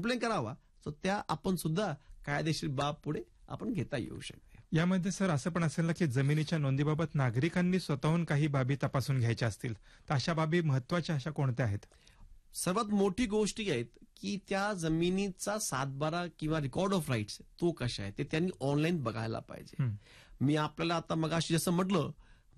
Complaint करावा, तर त्या आपण सुद्धा कायदेशीर बाब पुढे आपण घेता येऊ शकते. यामध्ये सर असं पण असेल ना की जमिनीच्या नोंदीबाबत नागरिकांनी स्वतःहून काही बाबी तपासून घ्यायच्या असतील, तर अशा बाबी महत्वाच्या अशा कोणत्या आहेत? सर्वात मोठी गोष्टी आहेत की त्या जमिनीचा 7/12 किंवा रेकॉर्ड ऑफ राईट्स तो कशा आहे ते त्यांनी ऑनलाईन बघायला पाहिजे. मी आपल्याला आता मगाशी जसं म्हटलं,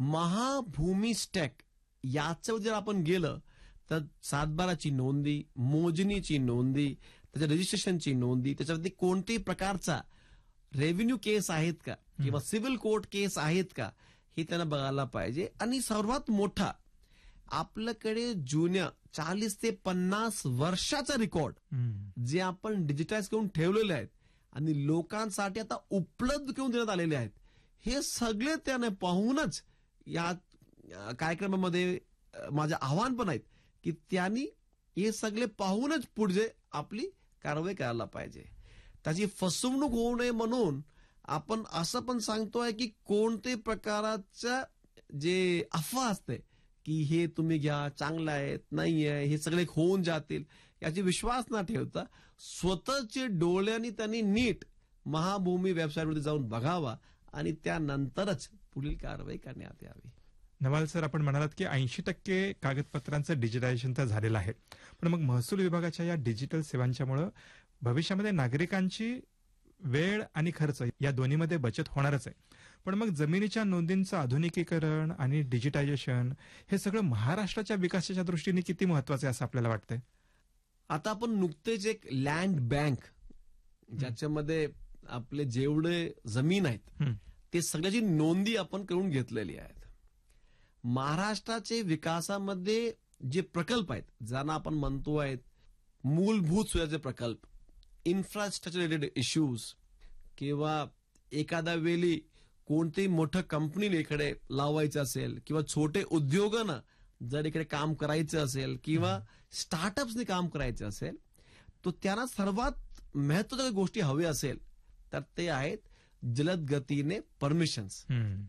महाभूमी स्टॅक याच्यावर जर आपण गेलं तर 7/12ची नोंदी, मोजणीची नोंदी, त्याच्या रजिस्ट्रेशनची नोंदी, त्याच्यावरती कोणत्याही प्रकारचा रेव्हेन्यू केस आहेत का किंवा सिव्हिल कोर्ट केस आहेत का हे त्यांना बघायला पाहिजे. आणि सर्वात मोठा आपल्याकडे जुन्या 40 ते 50 वर्षाचा रेकॉर्ड जे आपण डिजिटाइज करून ठेवलेले आहेत आणि लोकांसाठी आता उपलब्ध करून देण्यात आलेले आहेत, हे सगळे त्याने पाहूनच या कार्यक्रमामध्ये माझे आव्हान पण आहेत की त्यांनी हे सगळे पाहूनच पुढे आपली कारवाई करायला पाहिजे. त्याची फसवणूक होऊ नये म्हणून आपण असं पण सांगतोय की कोणते प्रकारच्या जे अफवा असते की हे तुम्ही घ्या, चांगलं आहे, नाही आहे, हे सगळे होऊन जातील, याची विश्वास न ठेवता स्वतःचे डोळ्यांनी त्यांनी नीट महाभूमी वेबसाईटवरती जाऊन बघावा आणि त्यानंतरच पुढील कारवाई करण्यात यावी. नवाल सर, आपण म्हणालात की 80% कागदपत्रांचं डिजिटायझेशन तर झालेलं आहे, पण मग महसूल विभागाच्या या डिजिटल सेवांच्यामुळे भविष्यामध्ये नागरिकांची वेळ आणि खर्च या दोन्हीमध्ये बचत होणारच आहे. पण मग जमिनीच्या नोंदींचं आधुनिकीकरण आणि डिजिटायझेशन हे सगळं महाराष्ट्राच्या विकासाच्या दृष्टीने किती महत्वाचं आहे असं आपल्याला वाटतंय? आता आपण नुकतेच एक लँड बँक ज्याच्यामध्ये आपले जेवढे जमीन आहेत ते सगळ्याची नोंदी आपण करून घेतलेली आहेत. महाराष्ट्राचे विकासामध्ये जे प्रकल्प आहेत, ज्यांना आपण म्हणतो आहेत मूलभूत सुविधाचे प्रकल्प, इन्फ्रास्ट्रक्चर रिलेटेड इश्यूज, किंवा एखाद्या वेळी कोणतेही मोठं कंपनीला इकडे लावायचं असेल किंवा छोटे उद्योगांना जर इकडे काम करायचं असेल किंवा स्टार्टअप्सने काम करायचं असेल, तर त्यांना सर्वात महत्वाच्या गोष्टी हव्या असेल तर ते आहेत जलद गतीने परमिशन्स.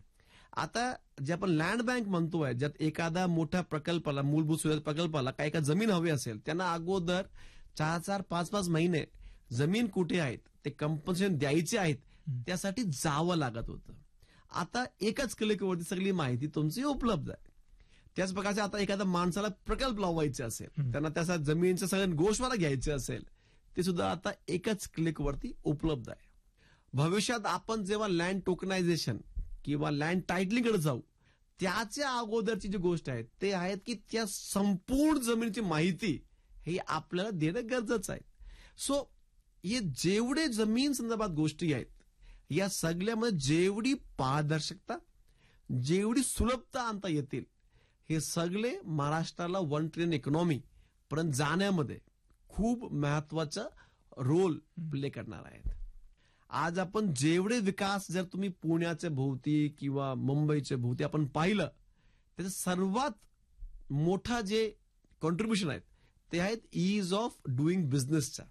आता जे आपण लँड बँक म्हणतोय, ज्यात एखादा मोठ्या प्रकल्पाला, मूलभूत सुविधा प्रकल्पाला काही का जमीन हवी असेल, त्यांना अगोदर 4-4, 5-5 महिने जमीन कुठे आहेत ते कंपन्सेशन द्यायचे आहेत त्यासाठी जावं लागत होतं. आता एकाच क्लिकवरती सगळी माहिती तुमची उपलब्ध आहे. त्याच प्रकारचे आता एखाद्या माणसाला प्रकल्प लावायचे असेल, त्यांना त्याचा जमिनीचं सगळं गोषवारा घ्यायचं असेल, ते सुद्धा आता एकाच क्लिकवरती उपलब्ध आहे. भविष्यात आपण जेव्हा लँड टोकनायझेशन किंवा लँड टायटलिंगकडे जाऊ, त्याच्या अगोदरची जी गोष्ट आहे ते आहेत की त्या संपूर्ण जमिनीची माहिती ही आपल्याला देणं गरजेचं आहे. सो हे जेवढे जमीन संदर्भात गोष्टी आहेत, या सगळ्यामध्ये जेवढी पारदर्शकता, जेवढी सुलभता आणता येतील, हे सगळे महाराष्ट्राला 1 ट्रिलियन इकॉनॉमी पर्यंत जाण्यामध्ये खूप महत्वाचा रोल प्ले करणार आहेत. आज आपण जेवढे विकास जर तुम्ही पुण्याच्या भोवती किंवा मुंबईच्या भोवती आपण पाहिलं, त्याचं सर्वात मोठा जे कॉन्ट्रीब्युशन आहेत ते आहेत ईज ऑफ डुईंग बिझनेसचा.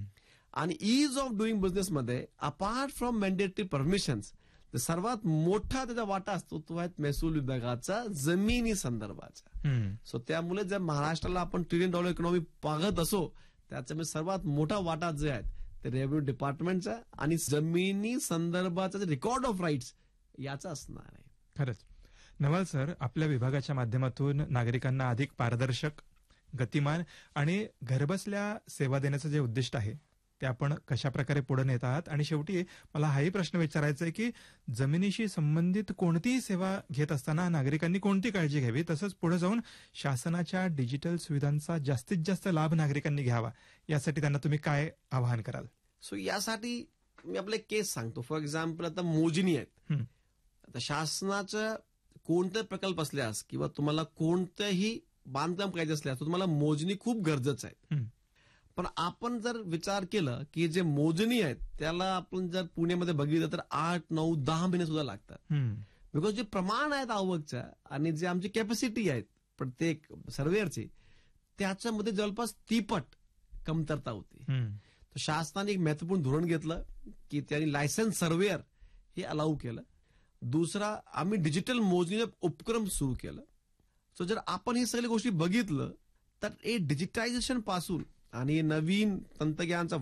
आणि ईज ऑफ डुईंग बिझनेसमध्ये अपार्ट फ्रॉम मॅन्डेटरी परमिशन्स सर्वात मोठा त्याचा वाटा असतो तो आहे महसूल विभागाचा जमिनी संदर्भाचा. सो त्यामुळे जर महाराष्ट्राला आपण $1 ट्रिलियन इकॉनॉमी पाहत असो, त्याच्यामध्ये सर्वात मोठा वाटा जे आहे ते रेव्हेन्यू डिपार्टमेंटचा आणि जमिनी संदर्भाचा रेकॉर्ड ऑफ राईट्स याचा असणार आहे. खरंच नवाल सर, आपल्या विभागाच्या माध्यमातून नागरिकांना अधिक पारदर्शक, गतिमान आणि घरबसल्या सेवा देण्याचं जे उद्दिष्ट आहे ते आपण कशा प्रकारे पुढे नेत आहात. आणि शेवटी मला हाही प्रश्न विचारायचा आहे की जमिनीशी संबंधित कोणतीही सेवा घेत असताना नागरिकांनी कोणती काळजी घ्यावी, तसंच पुढे जाऊन शासनाच्या डिजिटल सुविधांचा जास्तीत जास्त लाभ नागरिकांनी घ्यावा, यासाठी त्यांना तुम्ही काय आवाहन कराल? सो यासाठी मी आपले केस सांगतो. फॉर एक्झाम्पल आता मोजणी आहेत. आता शासनाचा कोणते प्रकल्प असल्यास किंवा तुम्हाला कोणतेही बांधकाम करायचे असल्यास तुम्हाला मोजणी खूप गरजेचं आहे. पण आपण जर विचार केलं की जे मोजणी आहेत त्याला आपण जर पुण्यामध्ये बघितलं तर 8, 9, 10 महिने सुद्धा लागतात. बिकॉज जे प्रमाण आहेत आवकच्या आणि जे आमची कॅपॅसिटी आहेत प्रत्येक सर्वेअरची, त्याच्यामध्ये जवळपास 3पट कमतरता होती. तर शासनाने एक महत्वपूर्ण धोरण घेतलं की त्यांनी लायसन्स सर्वेअर हे अलाउ केलं. दुसरा, आम्ही डिजिटल मोजणीचा उपक्रम सुरू केला. सो जर आपण ही सगळ्या गोष्टी बघितलं तर हे डिजिटायझेशन पासून आणि नवीन तंत्रज्ञानाचा